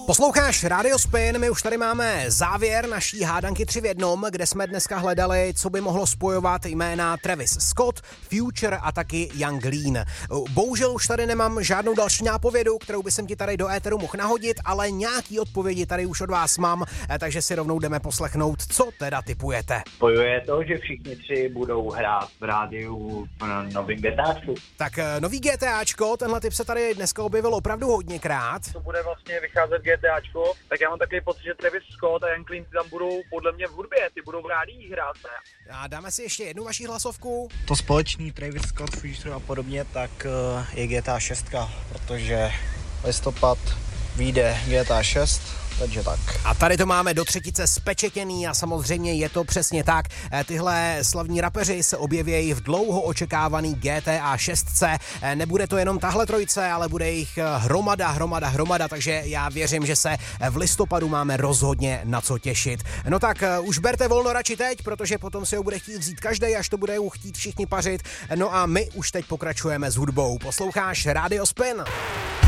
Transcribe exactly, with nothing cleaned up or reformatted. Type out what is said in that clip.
Posloucháš Radio Spin, my už tady máme závěr naší hádanky tři v jednom, kde jsme dneska hledali, co by mohlo spojovat jména Travis Scott, Future a taky Young Lean. Bohužel už tady nemám žádnou další nápovědu, kterou by jsem ti tady do éteru mohl nahodit, ale nějaký odpovědi tady už od vás mám, takže si rovnou jdeme poslechnout, co teda tipujete. Spojuje to, že všichni tři budou hrát v rádiu na novým GTAčku. Tak nový GTAčko, tenhle tip se tady dneska objevil opravdu hodněkrát. To bude vlastně vycházet GTAčko, tak já mám takový pocit, že Travis Scott a Young Lean tam budou podle mě v hudbě, ty budou v rádiích hrát, ne? A dáme si ještě jednu vaši hlasovku. To společný Travis Scott, Future a podobně, tak je G T A šest, protože listopad vyjde G T A šest, takže tak. A tady to máme do třetice spečetěný a samozřejmě je to přesně tak. Tyhle slavní rapeři se objevějí v dlouho očekávaný G T A šest. Nebude to jenom tahle trojce, ale bude jich hromada, hromada, hromada, takže já věřím, že se v listopadu máme rozhodně na co těšit. No tak už berte volno radši teď, protože potom si ho bude chtít vzít každej, až to bude chtít všichni pařit. No a my už teď pokračujeme s hudbou. Posloucháš Radio Spin.